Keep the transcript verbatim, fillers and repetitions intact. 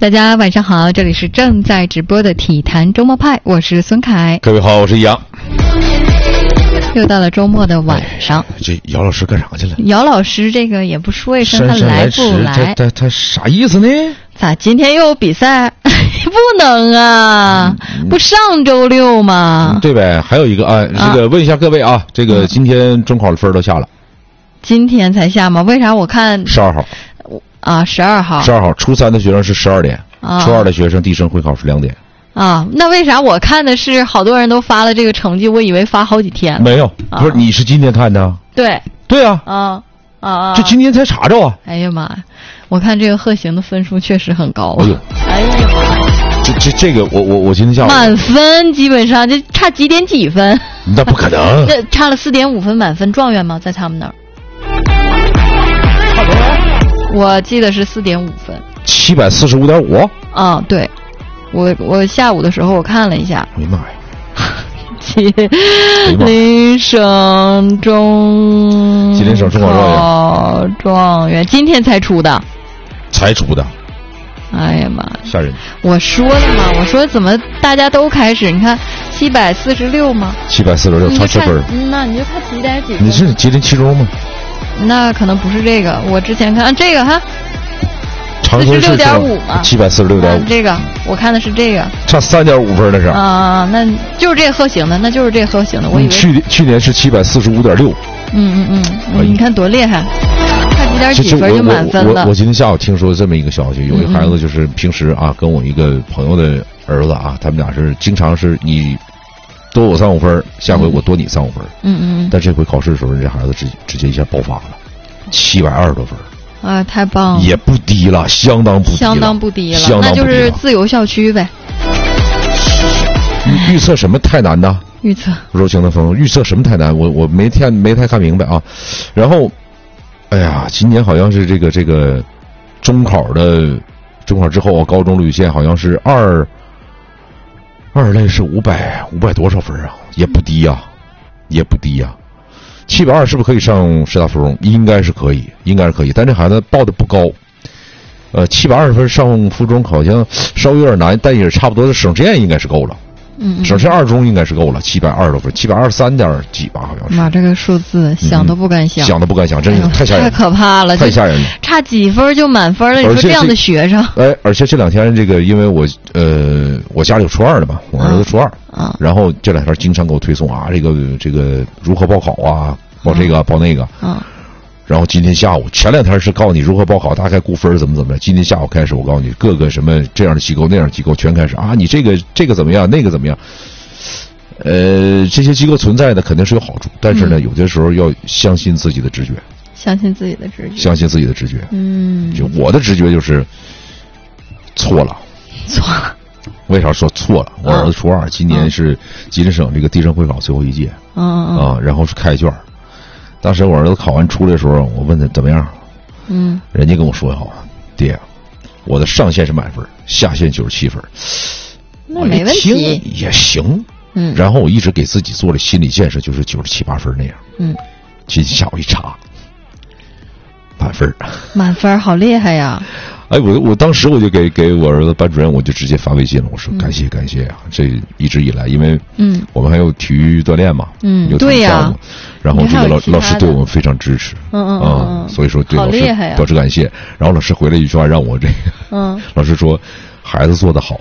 大家晚上好，这里是正在直播的体坛周末派，我是孙凯。 各位好，我是杨。 又到了周末的晚上， 哎、这姚老师干啥去了？ 姚老师这个也不说一声，他来不来？ 他他他啥意思呢？ 咋今天又有比赛？不能啊、嗯，不上周六吗、 嗯？对呗。还有一个啊，这个问一下各位啊，这个今天中考的分都下了。 今天才下吗？为啥我看十二号？ 啊，十二号。 十二号，初三的学生是十二点，啊、初二的学生地生会考是两点。 啊，那为啥我看的是好多人都发了这个成绩？我以为发好几天了。 没有，不是、啊、你是今天看的？ 对。 对啊。 啊啊！ 这今天才查着啊！ 哎呀妈呀，我看这个贺行的分数确实很高、啊。 哎呦， 哎呀妈！ 这这这个我我我今天下午满分基本上就差几点几分？ 那不可能， 这差了四点五分满分，状元吗？在他们那儿？ 差多少？ 我记得是四点五分。 七百四十五点五。 啊，对，我我下午的时候我看了一下。 哎呀妈呀！ 吉林省中吉林省中考状元，状元今天才出的， 才出的。 哎呀妈！ 吓人！ 我说了嘛，我说怎么大家都开始？你看七百四十六吗？ 七百四十六，差七分。 嗯，那你就看几点几分？ 你是吉林七中吗？ 那可能不是这个，我之前看、啊、这个哈。 长春市六点五嘛， 七百四十六点五。 这个我看的是这个， 差三点五分的是啊，那就是这个贺行的，那就是这个贺行的。我以为去去年是七百四十五点六。 嗯嗯嗯，你看多厉害，差几点几分就满分了。 我 我, 我今天下午听说这么一个消息，有一个孩子就是平时啊跟我一个朋友的儿子啊，他们俩是经常是你多我三五分，下回我多你三五分。 嗯嗯。 但这回考试的时候，这孩子直直接一下爆发了，七百二十多分。 啊，太棒了！ 也不低了，相当不低了， 相当不低了， 相当不低了， 那就是自由校区呗。 预预测什么太难呢？ 预测柔情的风，预测什么太难？我我没太没太看明白啊。然后，哎呀，今年好像是这个这个中考的中考之后啊，高中录取线好像是二二类是五百五百多少分啊？也不低呀、啊，也不低呀、啊。七百二是不是可以上师大附中？应该是可以，应该是可以。但这孩子报的不高，呃，七百二十分上附中好像稍微有点难，但也是差不多的。省实验应该是够了， 嗯， 省实验二中应该是够了，七百二十多分，七百二十三点几吧，好像是。 妈，这个数字想都不敢想， 嗯、想都不敢想，真是太吓人了、哎， 太可怕了， 太吓人了。 差几分就满分了，你说这样的学生？ 哎，而且这两天这个，因为我呃，我家里有初二的嘛，我儿子初二。 啊， 然后这两天经常给我推送啊，这个这个如何报考啊，报这个、啊、报那个， 嗯， 然后今天下午前两天是告诉你如何报考，大概估分怎么怎么着，今天下午开始我告诉你各个什么这样的机构那样的机构全开始啊，你这个这个怎么样，那个怎么样，呃，这些机构存在的肯定是有好处，但是呢， 嗯、 有的时候要相信自己的直觉， 相信自己的直觉， 相信自己的直觉， 嗯， 就我的直觉就是错了， 错了。 为啥说错了？我儿子初二，今年是吉林省这个地生会考最后一届， 嗯嗯啊，然后是开卷。当时我儿子考完出来的时候，我问他怎么样， 嗯， 人家跟我说好，爹，我的上限是满分，下限九十七分， 那没问题， 也行， 嗯。 然后我一直给自己做了心理建设，就是九十七八分那样， 嗯。 今天下午一查，满分， 满分，好厉害呀！ 哎，我我当时我就给给我儿子班主任，我就直接发微信了，我说感谢感谢啊！这一直以来，因为嗯，我们还有体育锻炼嘛， 嗯， 有对呀、 啊，然后这个老老师对我们非常支持， 嗯嗯嗯， 嗯所以说对老师表示感谢。然后老师回了一句话，让我这个， 嗯， 老师说孩子做得好，